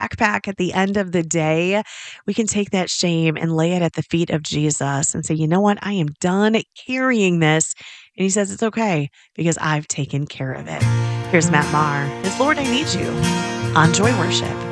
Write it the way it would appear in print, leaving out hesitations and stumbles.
backpack at the end of the day, we can take that shame and lay it at the feet of Jesus and say, you know what? I am done carrying this. And he says, it's okay because I've taken care of it. Here's Matt Maher. His Lord, I Need You on Joy Worship.